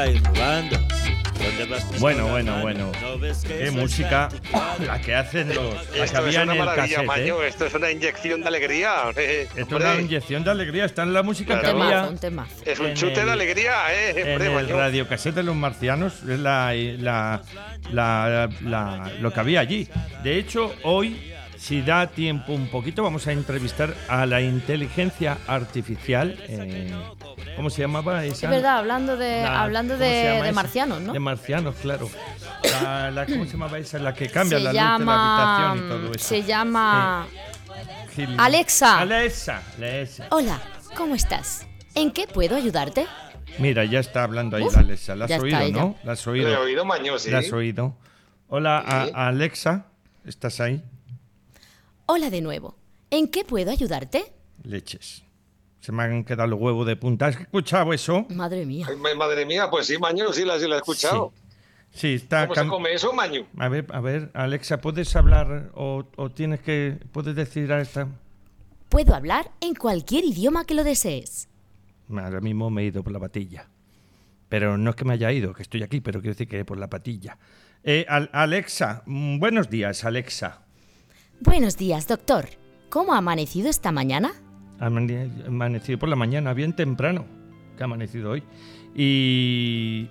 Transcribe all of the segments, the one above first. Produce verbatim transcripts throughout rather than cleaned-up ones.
vais robando. Bueno, bueno, bueno. Qué música la que hacen los. La que había en el cassette, Maño, ¿eh? esto es una inyección de alegría. Eh, Esto es una inyección de alegría. Está en la música Claro. que había. Un tema. Es un en chute el- de alegría, ¿eh? En Hombre, el Maño. radiocassette de los marcianos es la, la, la, la- lo que había allí. De hecho, hoy, si da tiempo un poquito, vamos a entrevistar a la inteligencia artificial. eh, ¿Cómo se llamaba esa? Es verdad, hablando de, La- hablando ¿cómo se de, llama de esa? marcianos, ¿no? De marcianos, claro. La, la- ¿Cómo se llamaba esa? La que cambia se la llama, luz de la habitación y todo eso. Se llama... Gil- Alexa. Alexa, Alexa. Hola, ¿cómo estás? ¿En qué puedo ayudarte? Mira, ya está hablando ahí Uf, la Alexa. ¿La has ya está oído, ella. no? ¿La has Le oído? he oído, Maño, sí. ¿La has oído? Hola, a- Sí. a Alexa. ¿Estás ahí? Hola de nuevo. ¿En qué puedo ayudarte? Leches. Se me han quedado los huevos de punta. ¿Has escuchado eso? Madre mía. Ay, ma- madre mía, pues sí, Maño, sí la, sí la he escuchado. Sí, está... ¿Cómo se cam- come eso, Maño? A ver, a ver, Alexa, ¿puedes hablar o, o tienes que... ¿Puedes decir a esta...? Puedo hablar en cualquier idioma que lo desees. Ahora mismo me he ido por la patilla. Pero no es que me haya ido, que estoy aquí, pero quiero decir que por la patilla. Eh, Al- Alexa, mm, buenos días, Alexa. Buenos días, doctor. ¿Cómo ha amanecido esta mañana? Ha amane- amanecido por la mañana, bien temprano, que ha amanecido hoy. Y...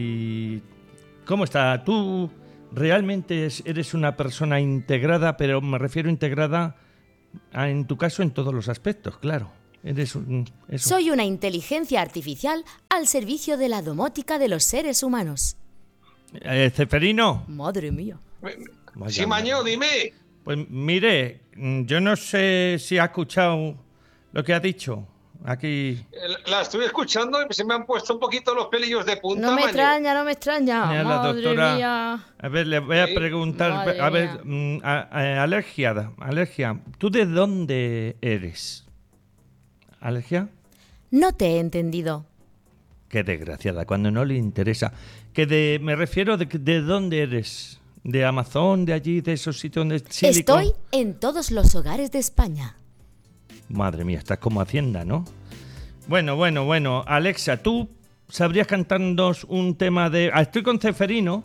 y ¿cómo está? Tú realmente es- eres una persona integrada, pero me refiero integrada, a, en tu caso, en todos los aspectos, claro. Eres un... eso. Soy una inteligencia artificial al servicio de la domótica de los seres humanos. Eh, Ceferino. Madre mía. Vaya Sí, Maño, madre. dime. Pues mire, mm, yo no sé si ha escuchado lo que ha dicho aquí. Eh, La estoy escuchando y se me han puesto un poquito los pelillos de punta, No me Maño. extraña, no me extraña. Mira, la Madre doctora- mía. A ver, le voy a Sí. preguntar, Madre a mía. ver, mm, a- a- alergia, alergia, ¿tú de dónde eres? ¿Alergia? No te he entendido. Qué desgraciada, cuando no le interesa. Que de, me refiero de, que- de dónde eres, de Amazon, de allí, de esos sitios donde Silicon- Estoy en todos los hogares de España. Madre mía, estás como Hacienda, ¿no? Bueno, bueno, bueno. Alexa, ¿tú sabrías cantarnos un tema de... Ah, estoy con Ceferino.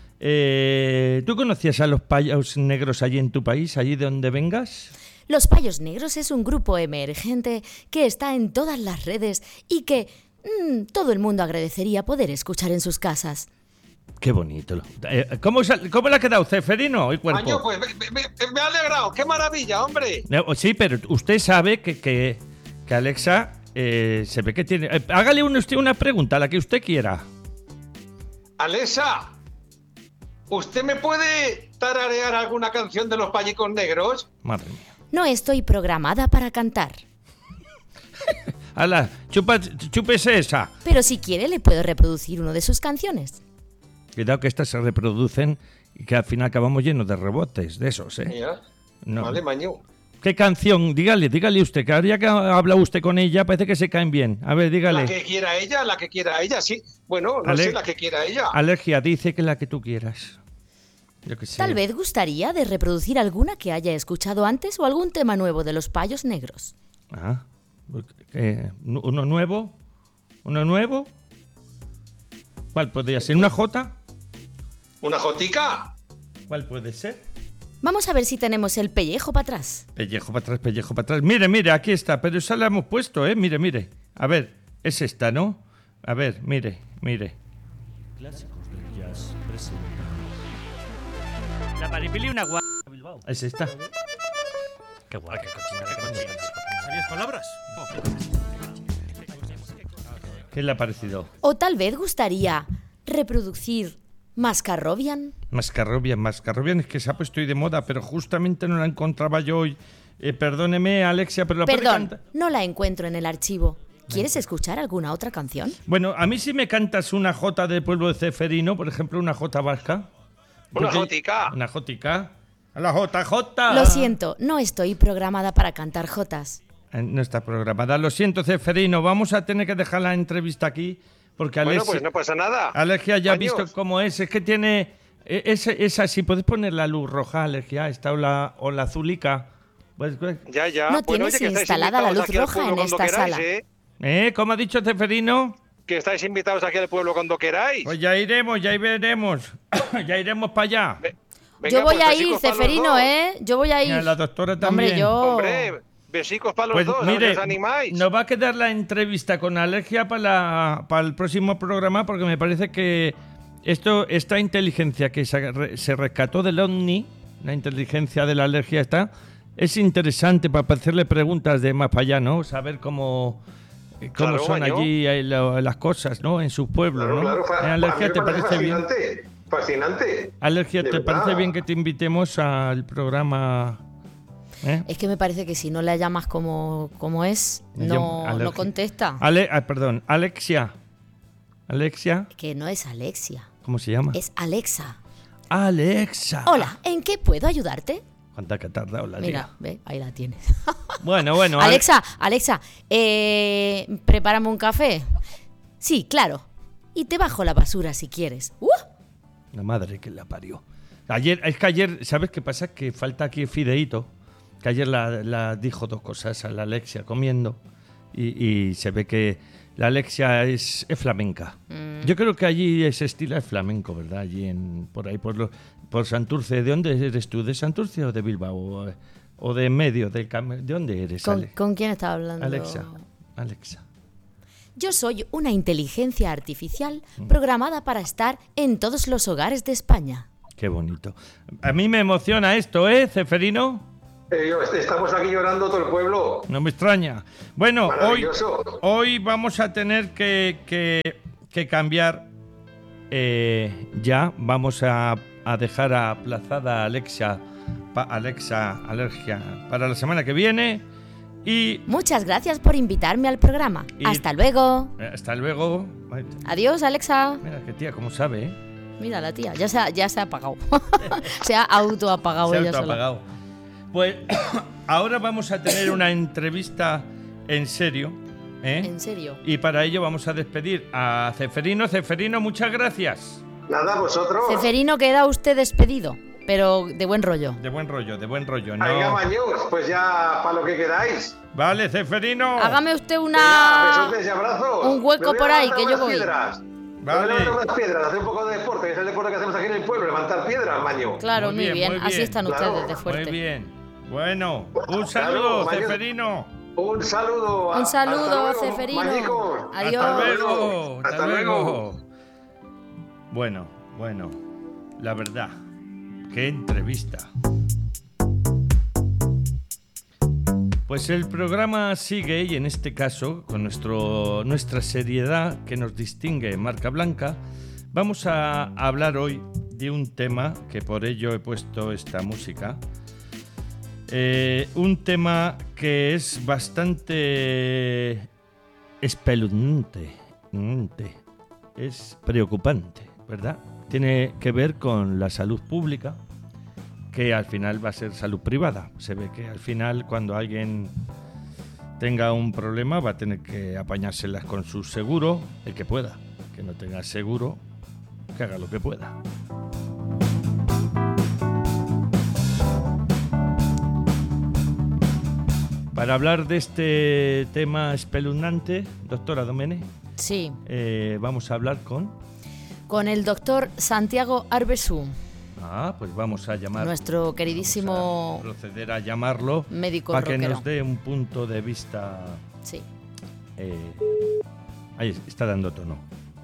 Eh, ¿Tú conocías a los payos negros allí en tu país, allí de donde vengas? Los Payos Negros es un grupo emergente que está en todas las redes y que mm, todo el mundo agradecería poder escuchar en sus casas. Qué bonito. Eh, ¿cómo, sal- ¿Cómo le ha quedado Ceferino y cuerpo? Maño, pues me, me- me- me ha alegrado. ¡Qué maravilla, hombre! No, sí, pero usted sabe que, que, que Alexa eh, se ve que tiene... eh, hágale un- usted una pregunta, la que usted quiera. Alexa, ¿usted me puede tararear alguna canción de los payicos negros? Madre mía. No estoy programada para cantar, Hala, chupa, chúpese esa. pero si quiere le puedo reproducir una de sus canciones. Cuidado que estas se reproducen y que al final acabamos llenos de rebotes, de esos, ¿eh? Mira. No. Vale, Maño. ¿Qué canción? Dígale, dígale usted, que ahora que ha hablado usted con ella, parece que se caen bien. A ver, La dígale. que quiera ella, la que quiera ella, sí. Bueno, no Ale- sé, la que quiera ella. Alergia, dice que la que tú quieras. Yo qué sé. Tal vez gustaría de reproducir alguna que haya escuchado antes o algún tema nuevo de los Payos Negros. Ah, eh, ¿uno nuevo? ¿Uno nuevo? ¿Cuál podría ser? ¿Una J? ¿Una jotica? ¿Cuál puede ser? Vamos a ver si tenemos el pellejo para atrás. Pellejo para atrás, pellejo para atrás. Mire, mire, aquí está, pero esa la hemos puesto, ¿eh? Mire, mire. A ver, es esta, ¿no? A ver, mire, mire. Clásicos del jazz presenta. La Maripili una guapa. Bilbao. Es esta. Qué guay, qué cochina, qué cochina. ¿Sabías palabras? ¿Qué le ha parecido? O tal vez gustaría reproducir Mascarrobian. Mascarrobian, Mascarrobian es que se ha puesto hoy de moda, pero justamente no la encontraba yo hoy. Eh, perdóneme, Alexia, pero la puede Perdón, cantar. no la encuentro en el archivo. ¿Quieres escuchar alguna otra canción? Bueno, a mí si me cantas una Jota del pueblo de Ceferino, por ejemplo, una Jota vasca. Una Porque- jotica. Una Jotica. A la J J. Lo siento, no estoy programada para cantar jotas. Eh, No está programada. Lo siento, Ceferino. Vamos a tener que dejar la entrevista aquí porque Bueno, Alexia, pues no pasa nada. Alergia ya ha Años. visto cómo es. Es que tiene... eh, Es, es así. ¿Puedes poner la luz roja, Alergia? Esta o la, o la azulica. Pues, pues, Ya, ya. No Bueno, tienes oye, que estáis instalada la invitados luz aquí al roja pueblo en cuando esta queráis, sala. ¿eh? ¿Eh? ¿Cómo ha dicho Ceferino? que estáis invitados aquí al pueblo cuando queráis. Pues ya iremos, ya veremos. Ya iremos para allá. Ve- venga, Yo voy pues, a ir, besicos pa' los Ceferino, dos. ¿eh? Yo voy a ir. Y a la doctora también. Hombre, yo... Hombre, besicos para los Pues dos, a ver si mire, os animáis. nos va a quedar la entrevista con Alergia para, la, para el próximo programa, porque me parece que esto, esta inteligencia que se, re- se rescató del OVNI, la inteligencia de la alergia está, es interesante para hacerle preguntas de más para allá, ¿no? Saber cómo, cómo Claro, son Maño. allí eh, lo- las cosas, ¿no? En sus pueblos, Claro, ¿no? claro, fa- Eh, a mí Alergia, me ¿te parece bien? fascinante, fascinante. Alergia, De ¿te verdad. parece bien que te invitemos al programa? ¿Eh? Es que me parece que si no la llamas como, como es, Me no, llamo no Alergia. contesta. Ale, ah, perdón, Alexia. Alexia, Que no es Alexia, ¿cómo se llama? es Alexa. Alexa. Hola, ¿en qué puedo ayudarte? ¿Cuánta que ha tardado la Mira, tía? ve, ahí la tienes. Bueno, bueno. Ale- Alexa, Alexa, eh, prepárame un café. Sí, claro. Y te bajo la basura si quieres. ¡Uh! La madre que la parió. Ayer, es que ayer, ¿sabes qué pasa? Que falta aquí Fideito, que ayer la, la dijo dos cosas a la Alexia comiendo y, y se ve que la Alexia es, es flamenca. Mm. Yo creo que allí ese estilo es flamenco, ¿verdad? Allí en, por ahí, por, lo- por Santurce. ¿De dónde eres tú? ¿De Santurce o de Bilbao? ¿O, o de en medio? Del cam- ¿De dónde eres, ¿Con, Ale? con quién estaba hablando? Alexa. Alexa. Yo soy una inteligencia artificial Mm. programada para estar en todos los hogares de España. Qué bonito. A mí me emociona esto, ¿eh, Ceferino? Eh, yo- estamos aquí llorando todo el pueblo. No me extraña. Bueno, hoy, Maravilloso. hoy vamos a tener que, que- que cambiar. eh, ya vamos a, a dejar aplazada a Alexa, pa- Alexa Alergia para la semana que viene. Y Muchas gracias por invitarme al programa. Y- Hasta luego. eh, hasta luego. Ay, Adiós, Alexa. mira qué tía, cómo sabe, ¿eh? Mira la tía, ya se ha, ya se ha apagado. Se ha autoapagado Se ha ella sola. autoapagado. Pues ahora vamos a tener una entrevista en serio, ¿eh? En serio. Y para ello vamos a despedir a Ceferino. Ceferino, muchas gracias. Nada, vosotros. Ceferino, queda usted despedido, pero de buen rollo. De buen rollo, de buen rollo, Venga, ¿no? Maños, pues ya para lo que queráis. Vale, Ceferino. Hágame usted Venga, una... besotes y abrazos. un hueco Me voy a por ahí, levantar que yo unas voy. Piedras. Vale. Me voy a levantar unas piedras, hacer un poco de deporte, que es el deporte que hacemos aquí en el pueblo, levantar piedras, Maño. Claro, Muy muy bien, bien. muy Así bien. están Claro, ustedes de Muy fuerte. bien. Bueno, un Claro, saludo, Maño. Ceferino. Un saludo. Un Hasta saludo, luego, Ceferino. Mañicos. Adiós. Hasta luego. Hasta, Hasta luego. luego. Bueno, bueno. La verdad, qué entrevista. Pues el programa sigue y en este caso, con nuestro, nuestra seriedad que nos distingue en marca blanca, vamos a hablar hoy de un tema que por ello he puesto esta música. Eh, un tema que es bastante espeluznante, ante, es preocupante, ¿verdad? Tiene que ver con la salud pública, que al final va a ser salud privada. Se ve que al final cuando alguien tenga un problema va a tener que apañárselas con su seguro, el que pueda. Que no tenga seguro, que haga lo que pueda. Para hablar de este tema espeluznante, doctora Domene, Sí, eh, vamos a hablar con... con el doctor Santiago Arbesú, Ah, pues vamos a llamar... nuestro queridísimo Vamos a proceder a llamarlo médico para que rockero. nos dé un punto de vista... Sí. eh, ahí está dando tono.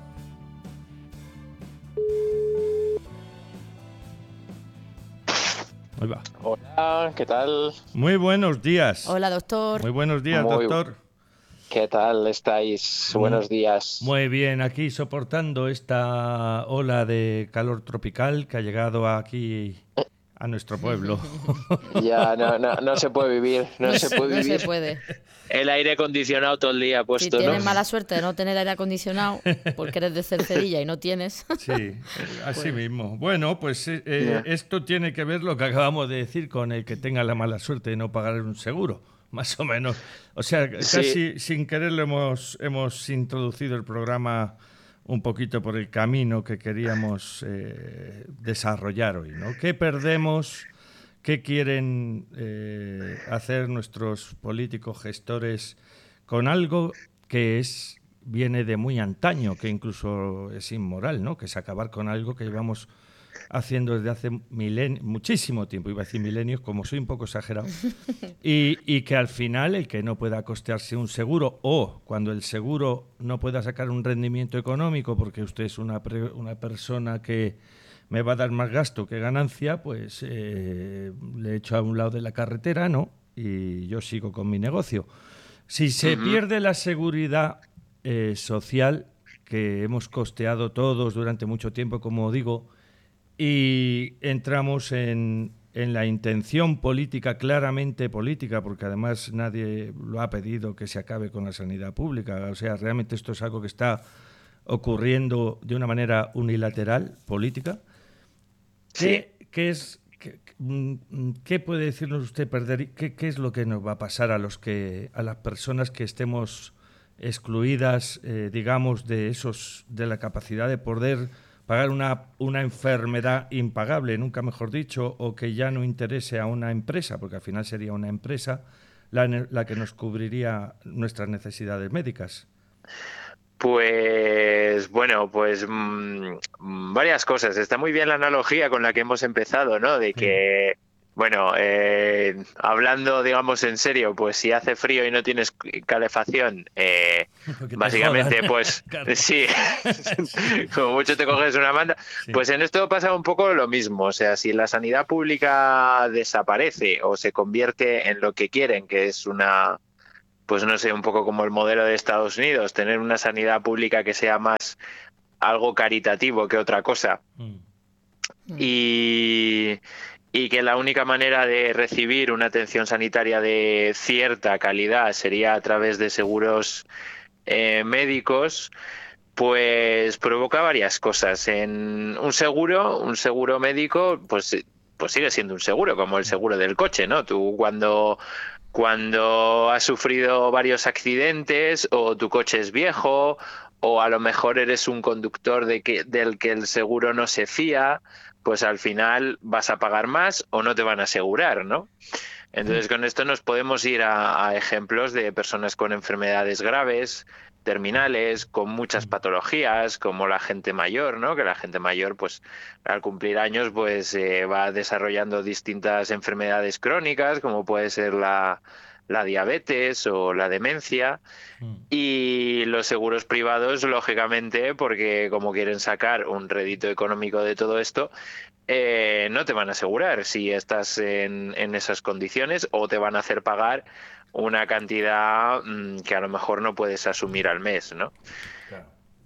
Ahí va. Hola, ¿qué tal? Muy buenos días. Hola, doctor. Muy buenos días, Muy- doctor. ¿Qué tal estáis? Buenos días. Muy bien, aquí soportando esta ola de calor tropical que ha llegado aquí a nuestro pueblo. Ya, no, no, no se puede vivir, no, se puede No vivir. se puede. El aire acondicionado todo el día Si puesto, tienes ¿no? mala suerte de no tener aire acondicionado, porque eres de Cercedilla y no tienes. Sí, eh, así mismo. Bueno, pues eh, eh, Ya. esto tiene que ver lo que acabamos de decir con el que tenga la mala suerte de no pagar un seguro, más o menos. O sea, casi Sí. sin quererlo hemos, hemos introducido el programa un poquito por el camino que queríamos eh, desarrollar hoy, ¿no? ¿Qué perdemos? ¿Qué quieren eh, hacer nuestros políticos gestores con algo que es viene de muy antaño, que incluso es inmoral, ¿no? Que es acabar con algo que llevamos haciendo desde hace milen- muchísimo tiempo, iba a decir milenios, como soy un poco exagerado, y, y que al final el que no pueda costearse un seguro, o cuando el seguro no pueda sacar un rendimiento económico porque usted es una, pre- una persona que me va a dar más gasto que ganancia, pues eh, le echo a un lado de la carretera, ¿no? Y yo sigo con mi negocio. Si se Ujú. pierde la seguridad eh, social que hemos costeado todos durante mucho tiempo, como digo, y entramos en, en la intención política, claramente política, porque además nadie lo ha pedido que se acabe con la sanidad pública. O sea, realmente esto es algo que está ocurriendo de una manera unilateral, política. ¿Qué, qué es, qué, qué puede decirnos usted, perder, qué, qué es lo que nos va a pasar a los que, a las personas que estemos excluidas, eh, digamos, de esos, de la capacidad de poder pagar una, una enfermedad impagable, nunca mejor dicho, o que ya no interese a una empresa, porque al final sería una empresa la, la que nos cubriría nuestras necesidades médicas? Pues bueno, pues mmm, varias cosas. Está muy bien la analogía con la que hemos empezado, ¿no? De que, bueno, eh, hablando, digamos, en serio, pues si hace frío y no tienes calefacción, eh, básicamente, jodan. Pues claro. Sí, como mucho te coges una manta. Sí. Pues en esto pasa un poco lo mismo. O sea, si la sanidad pública desaparece o se convierte en lo que quieren, que es una... pues no sé, un poco como el modelo de Estados Unidos, tener una sanidad pública que sea más algo caritativo que otra cosa. Mm. Y, y que la única manera de recibir una atención sanitaria de cierta calidad sería a través de seguros eh, médicos, pues provoca varias cosas. En un seguro, un seguro médico, pues, pues sigue siendo un seguro, como el seguro del coche, ¿no? Tú cuando... Cuando has sufrido varios accidentes o tu coche es viejo o a lo mejor eres un conductor de que, del que el seguro no se fía, pues al final vas a pagar más o no te van a asegurar, ¿no? Entonces con esto nos podemos ir a, a ejemplos de personas con enfermedades graves, terminales, con muchas patologías, como la gente mayor, ¿no? Que la gente mayor, pues, al cumplir años, pues, eh, va desarrollando distintas enfermedades crónicas, como puede ser la, la diabetes o la demencia. Mm. Y los seguros privados, lógicamente, porque como quieren sacar un rédito económico de todo esto, eh, no te van a asegurar si estás en, en esas condiciones o te van a hacer pagar una cantidad mmm, que a lo mejor no puedes asumir al mes, ¿no? Claro.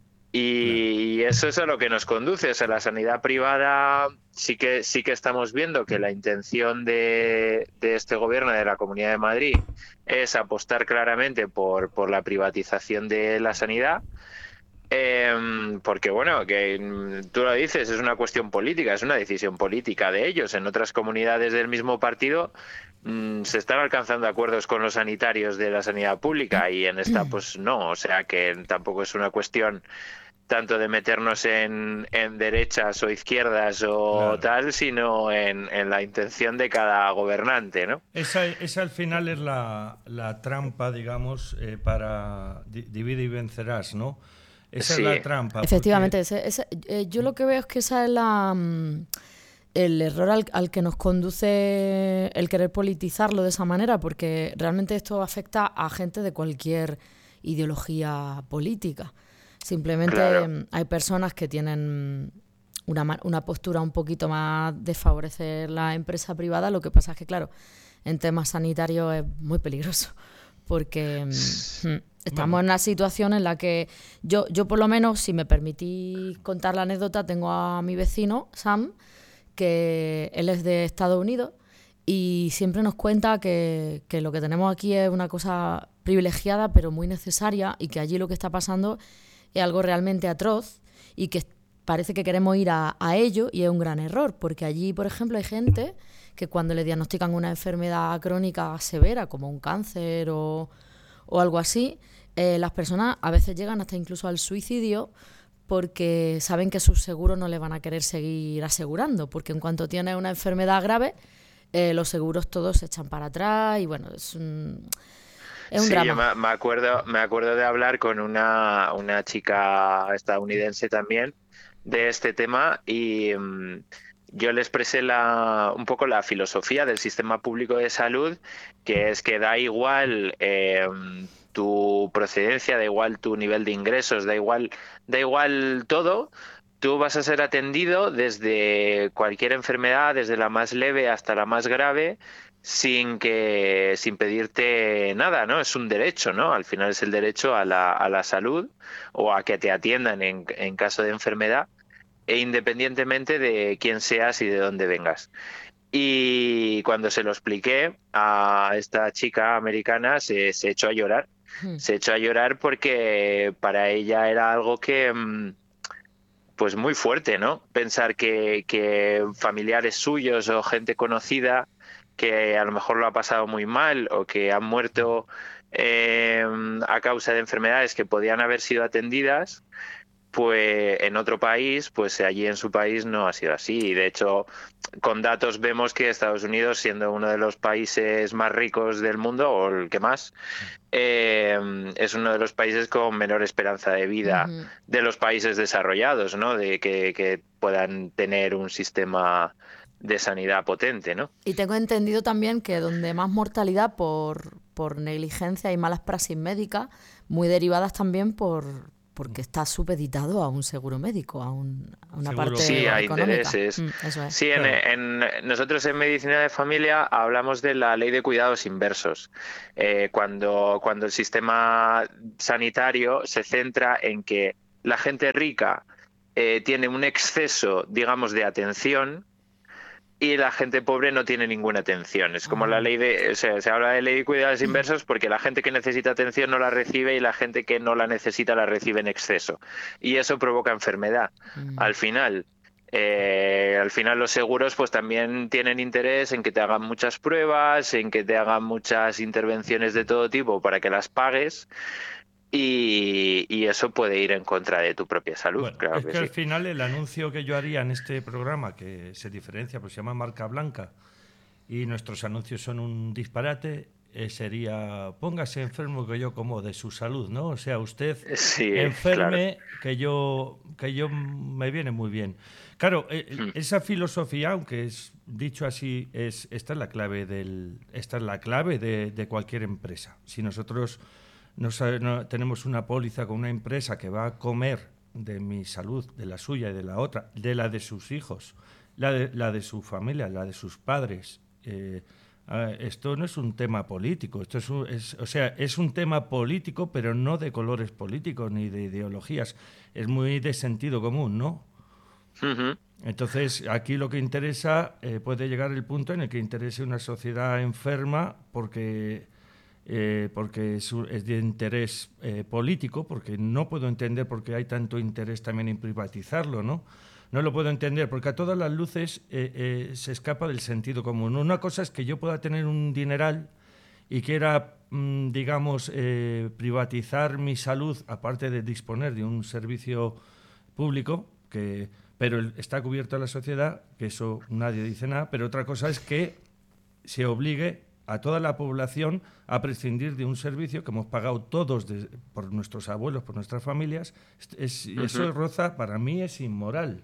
Y claro. Eso es a lo que nos conduce. O sea, la sanidad privada sí que sí que estamos viendo que la intención de, de este gobierno de la Comunidad de Madrid es apostar claramente por, por la privatización de la sanidad. Eh, porque bueno, que tú lo dices, es una cuestión política, es una decisión política de ellos. En otras comunidades del mismo partido mmm, se están alcanzando acuerdos con los sanitarios de la sanidad pública y en esta pues no, o sea que tampoco es una cuestión tanto de meternos en, en derechas o izquierdas o claro. tal, sino en, en la intención de cada gobernante, ¿no? Esa, esa al final es la, la trampa, digamos, eh, para di- divide y vencerás, ¿no? Esa sí. es la trampa. Efectivamente, porque... ese, ese, eh, yo lo que veo es que esa es la um, el error al, al que nos conduce el querer politizarlo de esa manera, porque realmente esto afecta a gente de cualquier ideología política. Simplemente claro. hay personas que tienen una, una postura un poquito más de favorecer la empresa privada, lo que pasa es que, claro, en temas sanitarios es muy peligroso, porque... Mm, Estamos bueno. en una situación en la que yo, yo por lo menos, si me permitís contar la anécdota, tengo a mi vecino, Sam, que él es de Estados Unidos y siempre nos cuenta que, que lo que tenemos aquí es una cosa privilegiada pero muy necesaria y que allí lo que está pasando es algo realmente atroz y que parece que queremos ir a, a ello y es un gran error, porque allí, por ejemplo, hay gente que cuando le diagnostican una enfermedad crónica severa como un cáncer o, o algo así, Eh, las personas a veces llegan hasta incluso al suicidio porque saben que sus seguros no les van a querer seguir asegurando, porque en cuanto tienes una enfermedad grave, eh, los seguros todos se echan para atrás y bueno, es un, Es un sí, drama. yo me, me acuerdo, me acuerdo de hablar con una, una chica estadounidense también de este tema y mm, yo le expresé la, un poco la filosofía del sistema público de salud, que es que da igual eh, tu procedencia, da igual tu nivel de ingresos, da igual, da igual todo. Tú vas a ser atendido desde cualquier enfermedad, desde la más leve hasta la más grave, sin que, sin pedirte nada, ¿no? Es un derecho, ¿no? Al final es el derecho a la, a la salud o a que te atiendan en, en caso de enfermedad, e independientemente de quién seas y de dónde vengas. Y cuando se lo expliqué a esta chica americana, se, se echó a llorar. Hmm. Se echó a llorar porque para ella era algo que... mm, pues muy fuerte, ¿no? Pensar que, que familiares suyos o gente conocida que a lo mejor lo ha pasado muy mal o que han muerto eh, a causa de enfermedades que podían haber sido atendidas, pues en otro país, pues allí en su país no ha sido así. Y de hecho, con datos vemos que Estados Unidos, siendo uno de los países más ricos del mundo, o el que más, eh, es uno de los países con menor esperanza de vida Ujú. de los países desarrollados, ¿no? De que, que puedan tener un sistema de sanidad potente, ¿no? Y tengo entendido también que donde más mortalidad por, por negligencia y malas praxis médicas, muy derivadas también por porque está supeditado a un seguro médico, a, un, a una Seguro. parte Sí, hay económica. intereses. Mm, eso es. Sí, en, Claro. en- nosotros en medicina de familia hablamos de la ley de cuidados inversos. Eh, cuando, cuando el sistema sanitario se centra en que la gente rica eh, tiene un exceso, digamos, de atención, y la gente pobre no tiene ninguna atención. Es como Ah. la ley de... O sea, se habla de ley de cuidados inversos porque la gente que necesita atención no la recibe y la gente que no la necesita la recibe en exceso. Y eso provoca enfermedad. Mm. Al final... Eh, al final los seguros pues también tienen interés en que te hagan muchas pruebas, en que te hagan muchas intervenciones de todo tipo para que las pagues, y, y eso puede ir en contra de tu propia salud. Bueno, claro es que que al sí. final el anuncio que yo haría en este programa, que se diferencia, pues se llama Marca Blanca, y nuestros anuncios son un disparate, eh, sería póngase enfermo que yo como de su salud, ¿no? O sea, usted Sí, enferme que yo que yo me viene muy bien. Claro, eh, Hmm. esa filosofía, aunque es dicho así, es esta es la clave del esta es la clave de, de cualquier empresa. Si nosotros no, sabe- no tenemos una póliza con una empresa que va a comer de mi salud, de la suya y de la otra, de la de sus hijos, la de, la de su familia, la de sus padres. eh, ah, esto no es un tema político, esto es, un- es- o sea, es un tema político, pero no de colores políticos ni de ideologías. Es muy de sentido común, ¿no? Ujú. Entonces, aquí lo que interesa, eh, puede llegar el punto en el que interese una sociedad enferma porque, eh, porque es, un- es de interés eh, político, porque no puedo entender por qué hay tanto interés también en privatizarlo, ¿no? No lo puedo entender, porque a todas las luces eh, eh, se escapa del sentido común. Una cosa es que yo pueda tener un dineral y quiera, mm, digamos, eh, privatizar mi salud, aparte de disponer de un servicio público, que, pero el- está cubierto a la sociedad, que eso nadie dice nada, pero otra cosa es que se obligue a toda la población a prescindir de un servicio que hemos pagado todos de- por nuestros abuelos, por nuestras familias. Es- es- y eso Ujú. roza, para mí es inmoral.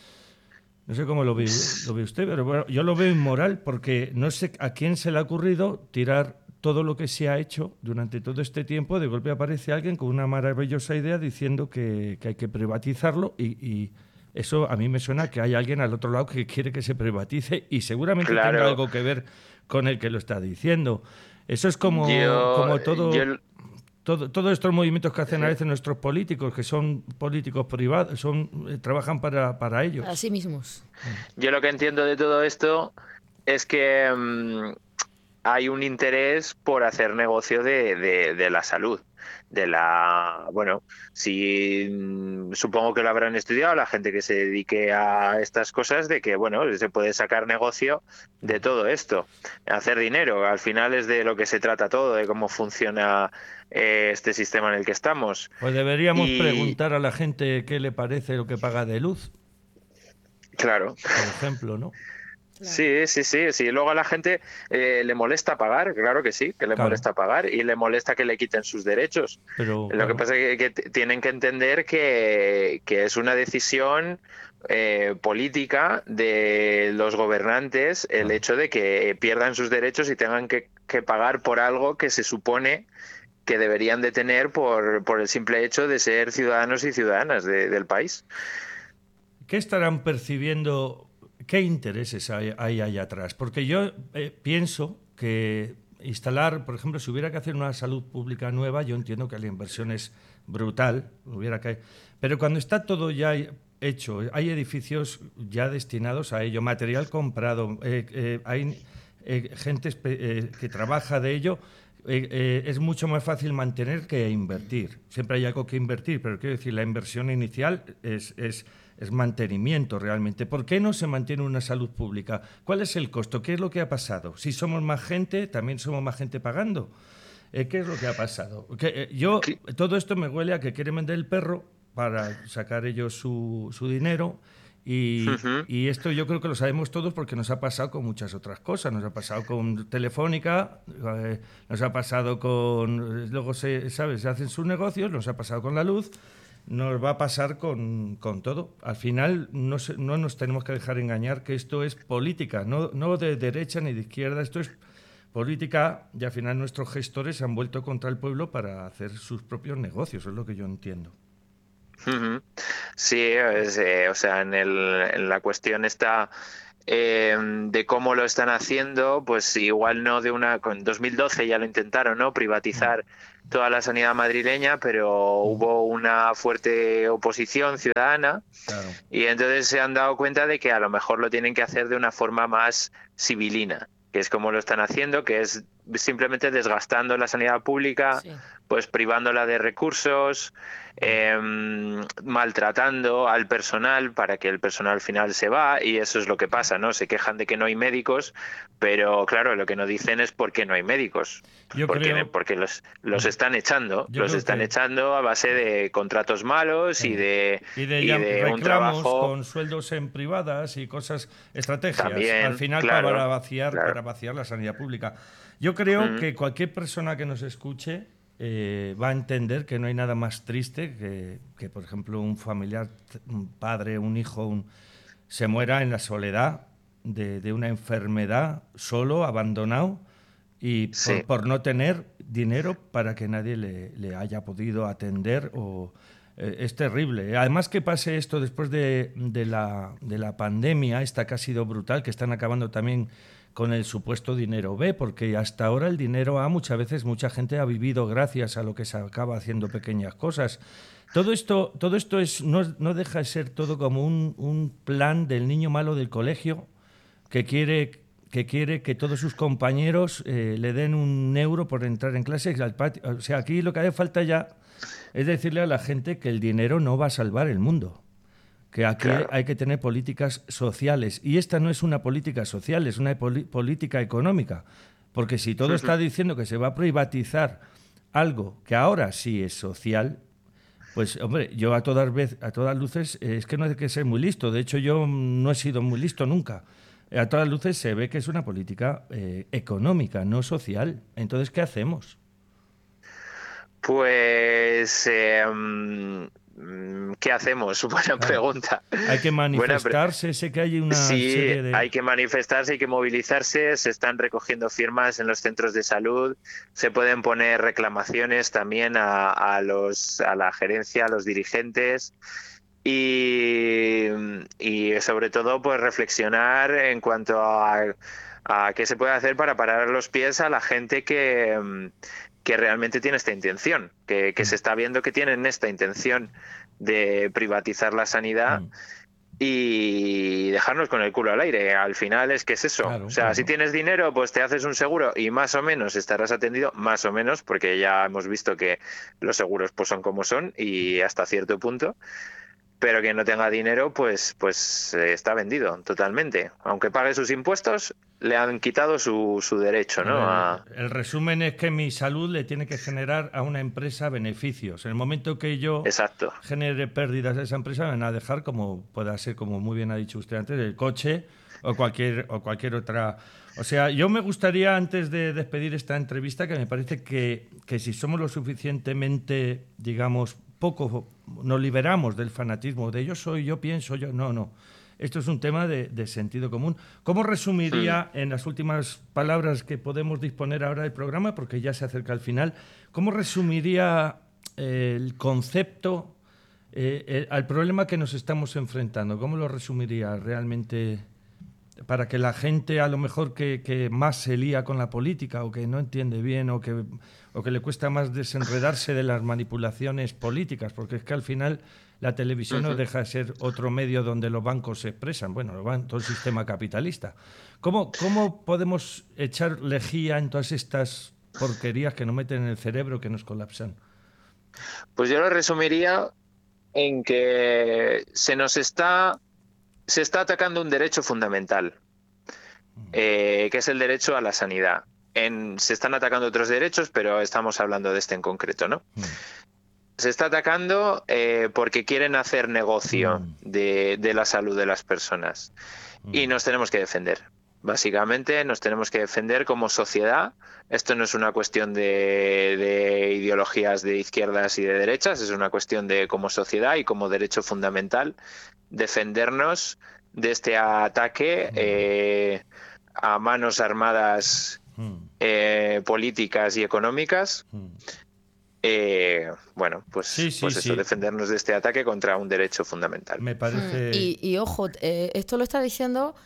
No sé cómo lo ve, lo ve usted, pero bueno, yo lo veo inmoral porque no sé a quién se le ha ocurrido tirar todo lo que se ha hecho durante todo este tiempo. De golpe aparece alguien con una maravillosa idea diciendo que, que hay que privatizarlo y, y eso a mí me suena que hay alguien al otro lado que quiere que se privatice y seguramente Claro. tenga algo que ver con el que lo está diciendo. Eso es como, Yo- como todo... yo- Todo, todos estos movimientos que hacen a veces nuestros políticos, que son políticos privados, son eh, trabajan para, para ellos. Así mismos. Yo lo que entiendo de todo esto es que mm, hay un interés por hacer negocio de, de- de la salud, de la, bueno, si mm, supongo que lo habrán estudiado la gente que se dedique a estas cosas, de que, bueno, se puede sacar negocio de todo esto, hacer dinero. Al final es de lo que se trata todo, de cómo funciona eh, este sistema en el que estamos. Pues deberíamos Y- preguntar a la gente qué le parece lo que paga de luz, Claro. por ejemplo, ¿no? Claro. Sí, sí, sí, sí. Luego a la gente eh, le molesta pagar, claro que sí, que le Claro. molesta pagar y le molesta que le quiten sus derechos. Pero, Lo claro, que pasa es que, que tienen que entender que, que es una decisión eh, política de los gobernantes el Claro. hecho de que pierdan sus derechos y tengan que, que pagar por algo que se supone que deberían de tener por, por el simple hecho de ser ciudadanos y ciudadanas de- del país. ¿qué estarán percibiendo? ¿Qué intereses hay, hay ahí atrás? Porque yo eh, pienso que instalar, por ejemplo, si hubiera que hacer una salud pública nueva, yo entiendo que la inversión es brutal, hubiera que, pero cuando está todo ya hecho, hay edificios ya destinados a ello, material comprado, eh, eh, hay eh, gente espe- eh, que trabaja de ello. Eh, eh, es mucho más fácil mantener que invertir. Siempre hay algo que invertir, pero quiero decir, la inversión inicial es, es, es mantenimiento realmente. ¿Por qué no se mantiene una salud pública? ¿Cuál es el costo? ¿Qué es lo que ha pasado? Si somos más gente, también somos más gente pagando. Eh, ¿Qué es lo que ha pasado? Que, eh, yo, todo esto me huele a que quieren vender el perro para sacar ellos su, su dinero. Y, Ujú. y esto yo creo que lo sabemos todos porque nos ha pasado con muchas otras cosas. Nos ha pasado con Telefónica, eh, nos ha pasado con... Luego, se, ¿sabes? Se hacen sus negocios, nos ha pasado con la luz, nos va a pasar con, con todo. Al final no, se, no nos tenemos que dejar engañar que esto es política, no, no de derecha ni de izquierda, esto es política y al final nuestros gestores se han vuelto contra el pueblo para hacer sus propios negocios, es lo que yo entiendo. Ujú. Sí, es, eh, o sea, en, el, en la cuestión está eh, de cómo lo están haciendo, pues igual no de una... En dos mil doce ya lo intentaron, ¿no? Privatizar toda la sanidad madrileña, pero hubo una fuerte oposición ciudadana Claro. y entonces se han dado cuenta de que a lo mejor lo tienen que hacer de una forma más civilina, que es como lo están haciendo, que es simplemente desgastando la sanidad pública, Sí. pues privándola de recursos, eh, maltratando al personal para que el personal al final se va, y eso es lo que pasa, ¿no? Se quejan de que no hay médicos, pero claro, lo que no dicen es por qué no hay médicos. Yo porque creo- porque los, los están echando, Yo los creo están que- echando a base de contratos malos y de, Y de, y ya- de un reclamos trabajo... con sueldos en privadas y cosas, estrategias, También, al final claro, para vaciar, claro. para vaciar la sanidad pública. Yo creo Ujú. que cualquier persona que nos escuche eh, va a entender que no hay nada más triste que, que, por ejemplo, un familiar, un padre, un hijo, un, se muera en la soledad de, de una enfermedad, solo, abandonado, y por, Sí. por no tener dinero para que nadie le, le haya podido atender o eh, es terrible. Además que pase esto después de, de, la, de la pandemia, esta que ha sido brutal, que están acabando también con el supuesto dinero B, porque hasta ahora el dinero A muchas veces mucha gente ha vivido gracias a lo que se acaba haciendo pequeñas cosas. Todo esto, todo esto es, no, no deja de ser todo como un, un plan del niño malo del colegio que quiere que quiere que todos sus compañeros eh, le den un euro por entrar en clase al patio. O sea, aquí lo que hace falta ya es decirle a la gente que el dinero no va a salvar el mundo, que aquí Claro. hay que tener políticas sociales. Y esta no es una política social, es una poli- política económica. Porque si todo está diciendo que se va a privatizar algo que ahora sí es social, pues, hombre, yo a todas, vez, a todas luces eh, es que no hay que ser muy listo. De hecho, yo no he sido muy listo nunca. A todas luces se ve que es una política eh, económica, no social. Entonces, ¿qué hacemos? Pues, eh, mm, ¿qué hacemos? Buena pregunta. Hay que Buena pre- manifestarse, sé que hay una Sí, serie de... hay que manifestarse, hay que movilizarse, se están recogiendo firmas en los centros de salud, se pueden poner reclamaciones también a, a, los, a la gerencia, a los dirigentes y, y sobre todo pues reflexionar en cuanto a, a qué se puede hacer para parar los pies a la gente que, que realmente tiene esta intención, que, que se está viendo que tienen esta intención de privatizar la sanidad. Mm. Y dejarnos con el culo al aire. Al final es que es eso. Claro, o sea, claro. si tienes dinero, pues te haces un seguro y más o menos estarás atendido, más o menos, porque ya hemos visto que los seguros pues son como son y hasta cierto punto. Pero quien no tenga dinero, pues, pues eh, está vendido totalmente. Aunque pague sus impuestos, le han quitado su, su derecho, ¿no? A... El, el resumen es que mi salud le tiene que generar a una empresa beneficios. En el momento que yo Exacto. genere pérdidas a esa empresa, me van a dejar, como pueda ser, como muy bien ha dicho usted antes, el coche o cualquier, o cualquier otra. O sea, yo me gustaría, antes de despedir esta entrevista, que me parece que, que si somos lo suficientemente, digamos, poco, nos liberamos del fanatismo de yo soy, yo pienso, yo... No, no. Esto es un tema de, de sentido común. ¿Cómo resumiría, en las últimas palabras que podemos disponer ahora del programa, porque ya se acerca al final, cómo resumiría eh, el concepto eh, eh, al problema que nos estamos enfrentando? ¿Cómo lo resumiría realmente para que la gente, a lo mejor que, que más se lía con la política o que no entiende bien o que, o que le cuesta más desenredarse de las manipulaciones políticas? Porque es que al final la televisión no deja de ser otro medio donde los bancos se expresan. Bueno, lo van todo el sistema capitalista. ¿Cómo, cómo podemos echar lejía en todas estas porquerías que nos meten en el cerebro, que nos colapsan? Pues yo lo resumiría en que se nos está, se está atacando un derecho fundamental, eh, que es el derecho a la sanidad. En, se están atacando otros derechos, pero estamos hablando de este en concreto, ¿no? Mm. Se está atacando eh, porque quieren hacer negocio mm. de, de la salud de las personas. Mm. Y nos tenemos que defender. Básicamente nos tenemos que defender como sociedad. Esto no es una cuestión de, de ideologías de izquierdas y de derechas, es una cuestión de como sociedad y como derecho fundamental defendernos de este ataque eh, a manos armadas eh, políticas y económicas. Eh, bueno, pues, sí, sí, pues eso, sí. defendernos de este ataque contra un derecho fundamental. Me parece... Y, y ojo, eh, esto lo está diciendo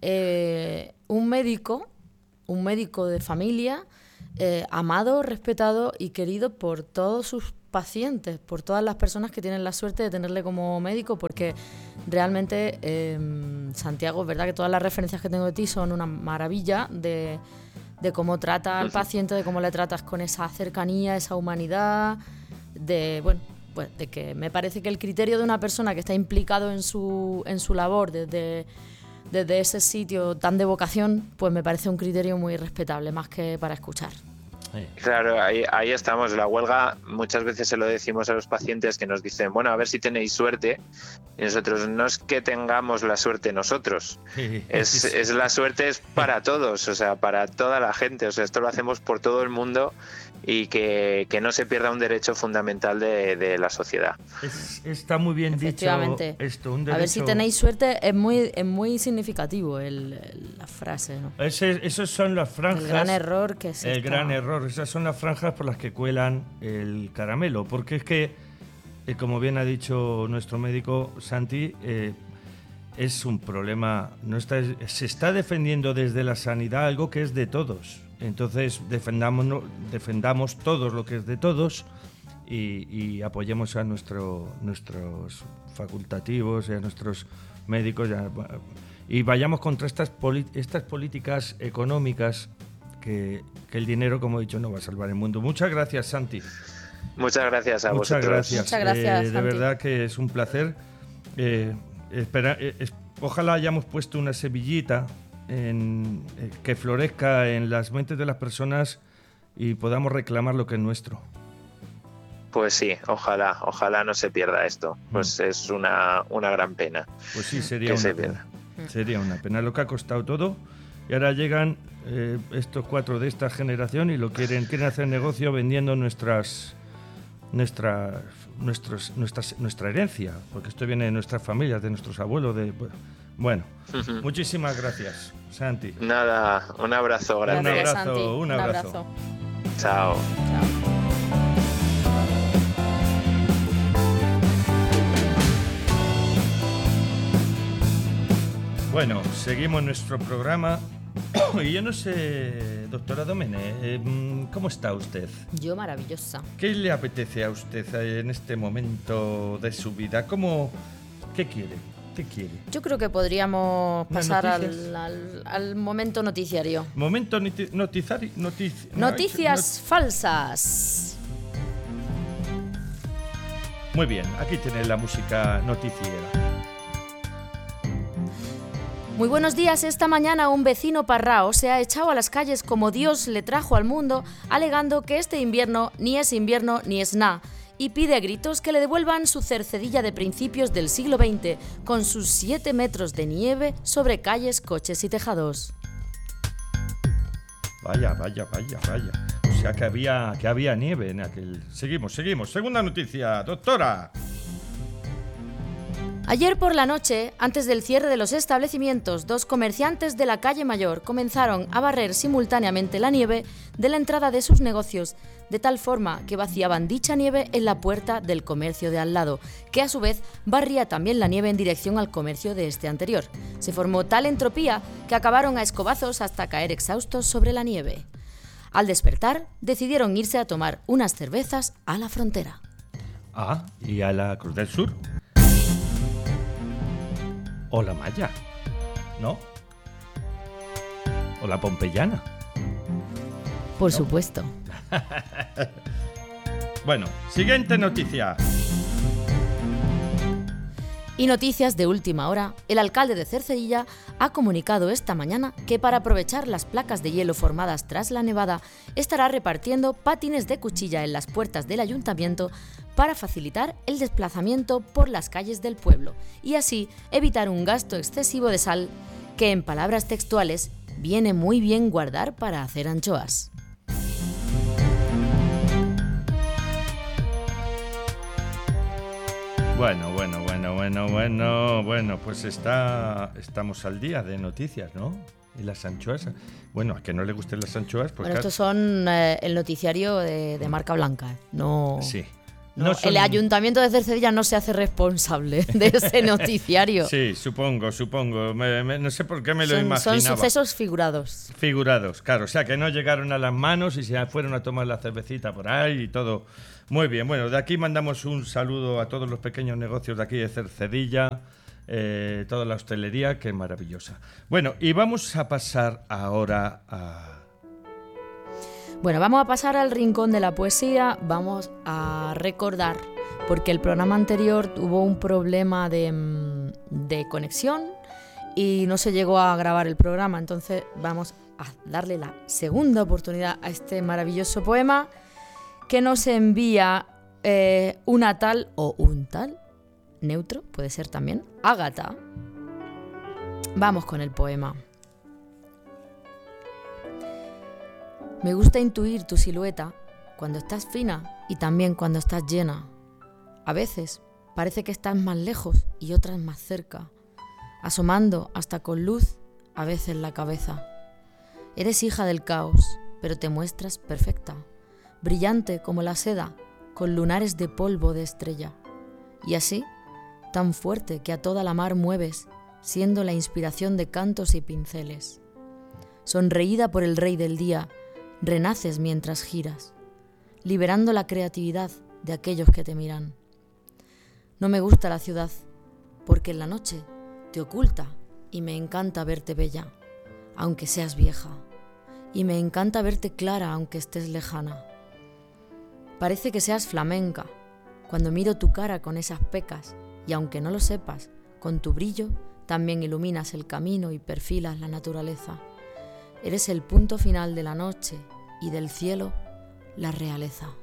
eh, un médico, un médico de familia, eh, amado, respetado y querido por todos sus pacientes, por todas las personas que tienen la suerte de tenerle como médico, porque realmente, eh, Santiago, es verdad que todas las referencias que tengo de ti son una maravilla de... de cómo trata al paciente, de cómo le tratas con esa cercanía, esa humanidad, de bueno, pues de que me parece que el criterio de una persona que está implicado en su en su labor desde, desde ese sitio tan de vocación, pues me parece un criterio muy respetable, más que para escuchar. Claro, ahí, ahí estamos. La huelga, muchas veces se lo decimos a los pacientes que nos dicen, bueno, a ver si tenéis suerte. Y nosotros, no es que tengamos la suerte nosotros, es, es la suerte es para todos, o sea, para toda la gente. O sea, esto lo hacemos por todo el mundo y que, que no se pierda un derecho fundamental de, de la sociedad. Es, está muy bien dicho esto. Un derecho... A ver si tenéis suerte, es muy, es muy significativo el, el, la frase, ¿no? Ese, esos son las franjas. El gran error que es El esta... gran error. Esas son las franjas por las que cuelan el caramelo. Porque es que, eh, como bien ha dicho nuestro médico Santi, eh, es un problema. No está, se está defendiendo desde la sanidad algo que es de todos. Entonces defendamos, defendamos todos lo que es de todos y, y apoyemos a nuestro, nuestros facultativos y a nuestros médicos y, a, y vayamos contra estas, estas políticas económicas que, que el dinero, como he dicho, no va a salvar el mundo. Muchas gracias, Santi. Muchas gracias a Muchas vosotros. Gracias. Muchas gracias, eh, de verdad que es un placer. Eh, espera, eh, es, ojalá hayamos puesto una semillita En, eh, que florezca en las mentes de las personas y podamos reclamar lo que es nuestro. Pues sí, ojalá, ojalá no se pierda esto. Pues mm. es una, una gran pena. Pues sí, sería una pena. Sería una pena lo que ha costado todo. Y ahora llegan eh, estos cuatro de esta generación y lo quieren, quieren hacer negocio vendiendo nuestras, nuestras, nuestros, nuestras, nuestra herencia, porque esto viene de nuestras familias, de nuestros abuelos, de bueno. Uh-huh. Muchísimas gracias, Santi. Nada, un abrazo grande. Un abrazo, Santi. un abrazo. Un abrazo. Chao. Chao. Bueno, seguimos nuestro programa. Y yo no sé, doctora Domene, eh, ¿cómo está usted? Yo maravillosa. ¿Qué le apetece a usted en este momento de su vida? ¿Cómo, qué quiere? ¿Qué quiere? Yo creo que podríamos pasar al, al, al momento noticiario. Momento noti- noticiario. Notici- Noticias not- falsas. Muy bien, aquí tiene la música noticiera. Muy buenos días. Esta mañana un vecino parrao se ha echado a las calles como Dios le trajo al mundo, alegando que este invierno ni es invierno ni es nada, y pide a gritos que le devuelvan su Cercedilla de principios del siglo veinte, con sus siete metros de nieve sobre calles, coches y tejados. Vaya, vaya, vaya, vaya. O sea que había, que había nieve en aquel... Seguimos, seguimos. Segunda noticia, doctora. Ayer por la noche, antes del cierre de los establecimientos, dos comerciantes de la calle Mayor comenzaron a barrer simultáneamente la nieve de la entrada de sus negocios, de tal forma que vaciaban dicha nieve en la puerta del comercio de al lado, que a su vez barría también la nieve en dirección al comercio de este anterior. Se formó tal entropía que acabaron a escobazos hasta caer exhaustos sobre la nieve. Al despertar, decidieron irse a tomar unas cervezas a la frontera. Ah, ¿y a la Cruz del Sur? ¿O la Maya? ¿No? ¿O la Pompeyana? Por ¿No? supuesto. Bueno, siguiente noticia. Y noticias de última hora, el alcalde de Cercedilla ha comunicado esta mañana que para aprovechar las placas de hielo formadas tras la nevada, estará repartiendo patines de cuchilla en las puertas del ayuntamiento para facilitar el desplazamiento por las calles del pueblo y así evitar un gasto excesivo de sal que, en palabras textuales, viene muy bien guardar para hacer anchoas. Bueno, bueno, bueno, bueno, bueno, bueno, pues está, estamos al día de noticias, ¿no? Y las anchoas, bueno, a que no le gusten las anchoas, pues... Bueno, claro. estos son eh, el noticiario de, de marca blanca, no... Sí. No, No son- El ayuntamiento de Cercedilla no se hace responsable de ese noticiario. Sí, supongo, supongo. Me- me- no sé por qué me lo son, imaginaba. son sucesos figurados. Figurados, claro. O sea, que no llegaron a las manos y se fueron a tomar la cervecita por ahí y todo. Muy bien. Bueno, de aquí mandamos un saludo a todos los pequeños negocios de aquí de Cercedilla, eh, toda la hostelería, que es maravillosa. Bueno, y vamos a pasar ahora a... Bueno, vamos a pasar al rincón de la poesía. Vamos a recordar, porque el programa anterior tuvo un problema de, mm, de conexión y no se llegó a grabar el programa. Entonces vamos a darle la segunda oportunidad a este maravilloso poema que nos envía eh, una tal o un tal, neutro, puede ser también, Ágata. Vamos con el poema. Me gusta intuir tu silueta cuando estás fina y también cuando estás llena. A veces parece que estás más lejos y otras más cerca, asomando hasta con luz, a veces la cabeza. Eres hija del caos, pero te muestras perfecta, brillante como la seda, con lunares de polvo de estrella. Y así, tan fuerte que a toda la mar mueves, siendo la inspiración de cantos y pinceles. Sonreída por el rey del día, renaces mientras giras, liberando la creatividad de aquellos que te miran. No me gusta la ciudad, porque en la noche te oculta y me encanta verte bella, aunque seas vieja, y me encanta verte clara aunque estés lejana. Parece que seas flamenca, cuando miro tu cara con esas pecas, y aunque no lo sepas, con tu brillo también iluminas el camino y perfilas la naturaleza. Eres el punto final de la noche y del cielo la realeza.